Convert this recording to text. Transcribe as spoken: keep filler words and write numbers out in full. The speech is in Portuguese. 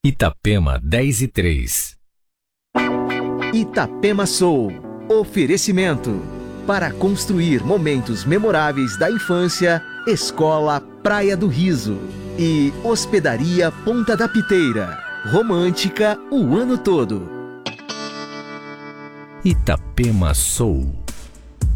Itapema dez e três. Itapema Soul. Oferecimento. Para construir momentos memoráveis da infância, Escola Praia do Riso. E Hospedaria Ponta da Piteira. Romântica o ano todo. Itapema Soul.